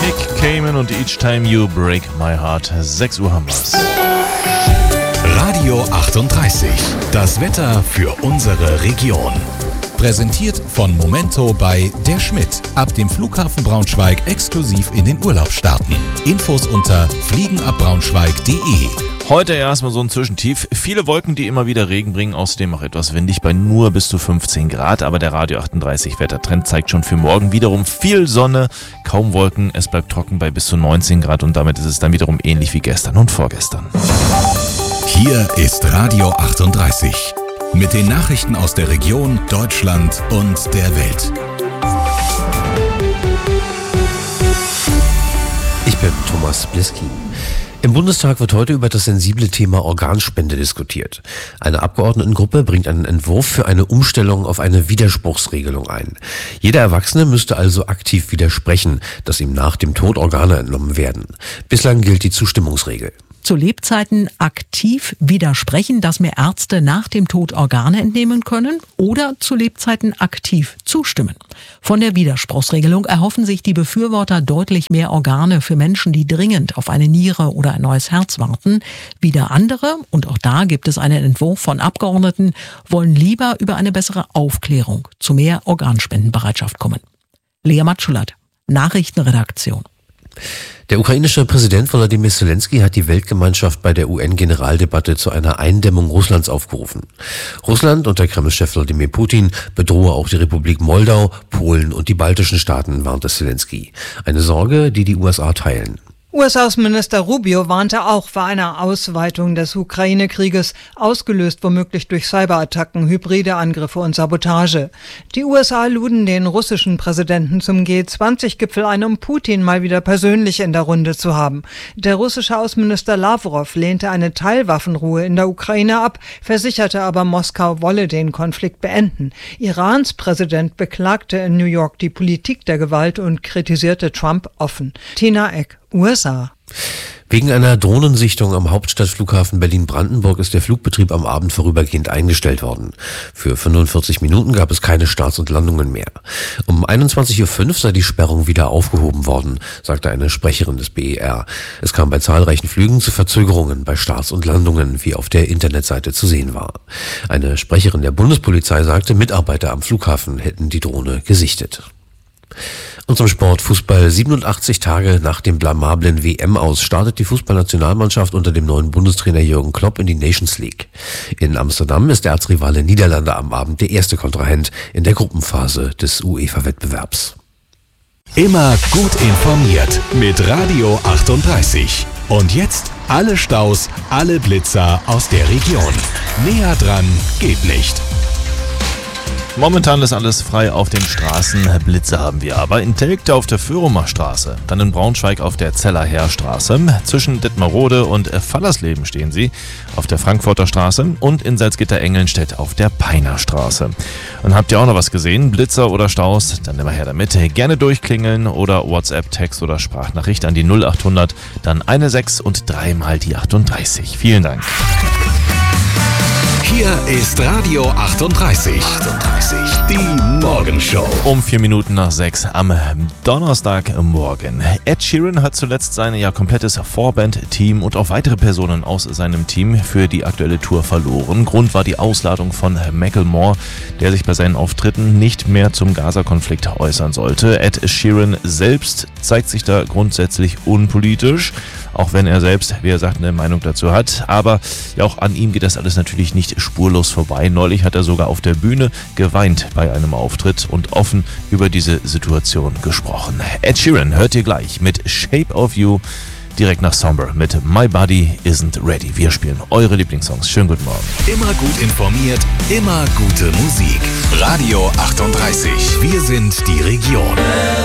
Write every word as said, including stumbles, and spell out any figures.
Nick Cayman und Each Time You Break My Heart. sechs Uhr haben wir's. Radio achtunddreißig. Das Wetter für unsere Region. Präsentiert von Momento bei Der Schmidt. Ab dem Flughafen Braunschweig exklusiv in den Urlaub starten. Infos unter fliegenabbraunschweig punkt de. Heute erstmal so ein Zwischentief. Viele Wolken, die immer wieder Regen bringen, außerdem auch etwas windig bei nur bis zu fünfzehn Grad. Aber der Radio achtunddreißig Wettertrend zeigt schon für morgen wiederum viel Sonne, kaum Wolken. Es bleibt trocken bei bis zu neunzehn Grad und damit ist es dann wiederum ähnlich wie gestern und vorgestern. Hier ist Radio achtunddreißig. Mit den Nachrichten aus der Region, Deutschland und der Welt. Ich bin Thomas Bliski. Im Bundestag wird heute über das sensible Thema Organspende diskutiert. Eine Abgeordnetengruppe bringt einen Entwurf für eine Umstellung auf eine Widerspruchsregelung ein. Jeder Erwachsene müsste also aktiv widersprechen, dass ihm nach dem Tod Organe entnommen werden. Bislang gilt die Zustimmungsregel. Zu Lebzeiten aktiv widersprechen, dass mir Ärzte nach dem Tod Organe entnehmen können, oder zu Lebzeiten aktiv zustimmen. Von der Widerspruchsregelung erhoffen sich die Befürworter deutlich mehr Organe für Menschen, die dringend auf eine Niere oder ein neues Herz warten. Wieder andere, und auch da gibt es einen Entwurf von Abgeordneten, wollen lieber über eine bessere Aufklärung zu mehr Organspendenbereitschaft kommen. Lea Matschulat, Nachrichtenredaktion. Der ukrainische Präsident Volodymyr Zelensky hat die Weltgemeinschaft bei der U N-Generaldebatte zu einer Eindämmung Russlands aufgerufen. Russland unter Kreml-Chef Wladimir Putin bedrohe auch die Republik Moldau, Polen und die baltischen Staaten, warnte Zelensky. Eine Sorge, die die U S A teilen. U S-Außenminister Rubio warnte auch vor einer Ausweitung des Ukraine-Krieges, ausgelöst womöglich durch Cyberattacken, hybride Angriffe und Sabotage. Die U S A luden den russischen Präsidenten zum G zwanzig Gipfel ein, um Putin mal wieder persönlich in der Runde zu haben. Der russische Außenminister Lavrov lehnte eine Teilwaffenruhe in der Ukraine ab, versicherte aber, Moskau wolle den Konflikt beenden. Irans Präsident beklagte in New York die Politik der Gewalt und kritisierte Trump offen. Tina Eck, U S A. Wegen einer Drohnensichtung am Hauptstadtflughafen Berlin-Brandenburg ist der Flugbetrieb am Abend vorübergehend eingestellt worden. Für fünfundvierzig Minuten gab es keine Starts und Landungen mehr. Um einundzwanzig Uhr fünf sei die Sperrung wieder aufgehoben worden, sagte eine Sprecherin des B E R. Es kam bei zahlreichen Flügen zu Verzögerungen bei Starts und Landungen, wie auf der Internetseite zu sehen war. Eine Sprecherin der Bundespolizei sagte, Mitarbeiter am Flughafen hätten die Drohne gesichtet. Und zum Sport. Fußball. siebenundachtzig Tage nach dem blamablen W M-Aus startet die Fußballnationalmannschaft unter dem neuen Bundestrainer Jürgen Klopp in die Nations League. In Amsterdam ist der Erzrivale Niederlande am Abend der erste Kontrahent in der Gruppenphase des UEFA-Wettbewerbs. Immer gut informiert mit Radio achtunddreißig. Und jetzt alle Staus, alle Blitzer aus der Region. Näher dran geht nicht. Momentan ist alles frei auf den Straßen. Blitze haben wir aber in Telgte auf der Föhrumer Straße, dann in Braunschweig auf der Zeller Heerstraße, zwischen Detmerode und Fallersleben stehen sie, auf der Frankfurter Straße und in Salzgitter-Engelnstedt auf der Peiner Straße. Und habt ihr auch noch was gesehen? Blitzer oder Staus? Dann immer her damit. Gerne durchklingeln oder WhatsApp, Text oder Sprachnachricht an die null achthundert, dann eine sechs und dreimal die achtunddreißig. Vielen Dank. Hier ist Radio achtunddreißig. achtunddreißig. Die Morgenshow. Um vier Minuten nach sechs am Donnerstagmorgen. Ed Sheeran hat zuletzt sein ja komplettes Vorband-Team und auch weitere Personen aus seinem Team für die aktuelle Tour verloren. Grund war die Ausladung von Macklemore, der sich bei seinen Auftritten nicht mehr zum Gaza-Konflikt äußern sollte. Ed Sheeran selbst zeigt sich da grundsätzlich unpolitisch, auch wenn er selbst, wie er sagt, eine Meinung dazu hat. Aber ja, auch an ihm geht das alles natürlich nicht spurlos vorbei. Neulich hat er sogar auf der Bühne geweint bei einem Auftritt und offen über diese Situation gesprochen. Ed Sheeran hört ihr gleich mit Shape of You, direkt nach Somber mit My Body Isn't Ready. Wir spielen eure Lieblingssongs. Schönen guten Morgen. Immer gut informiert, immer gute Musik. Radio achtunddreißig. Wir sind die Region.